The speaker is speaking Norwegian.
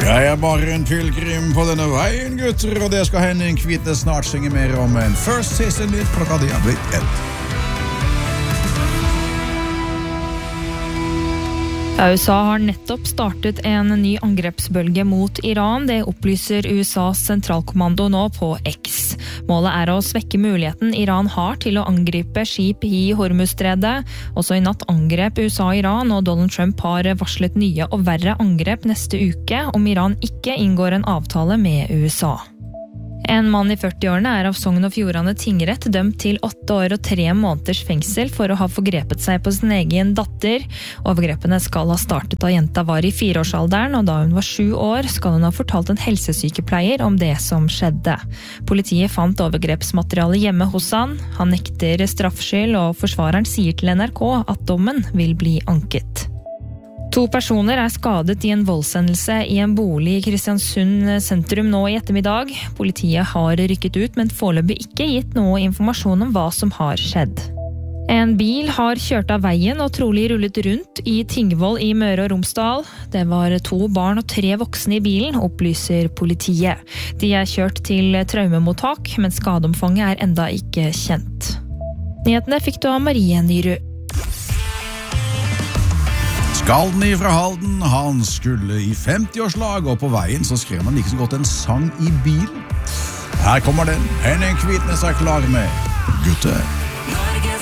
Jeg bare en pilgrim på denne veien, gutter, og det skal Henning Kvitnes snart synge mer om. Men først siste nytt klokka de har blitt 1. USA har nettopp startet en ny angrepsbølge mot Iran. Det opplyser USAs sentralkommando nå på X. Målet er å svekke muligheten Iran har til å angripe skip i Hormuzstredet. Også i natt angrep USA Iran, og Donald Trump har varslet nye og verre angrep neste uke om Iran ikke inngår en avtale med USA. En mann i 40-årene er av Sogn og Fjordane tingrett dømt til 8 år og 3 måneders fengsel for å ha forgrepet seg på sin egen datter. Overgrepene skal ha startet da jenta var i 4-årsalderen, og da hun var 7 år skal hun ha fortalt en helsesykepleier om det som skjedde. Politiet fant overgrepsmateriale hjemme hos han. Han nekter straffskyld, og forsvareren sier til NRK at dommen vil bli anket. 2 personer er skadet i en voldshendelse i en bolig i Kristiansund sentrum nå i ettermiddag. Politiet har rykket ut, men foreløpig ikke gitt noe informasjon om hva som har skjedd. En bil har kjørt av veien og trolig rullet rundt i Tingvoll i Møre og Romsdal. Det var 2 barn og 3 voksne i bilen, opplyser politiet. De er kjørt til traumemottak, men skadeomfanget er enda ikke kjent. Nyhetene fikk du av Marie Nyrud. Skalden fra Halden, han skulle i 50-årslag, og på veien så skrev han like så godt en sang i bilen. Her kommer den. Henning Kvitnes er klar med Gutte.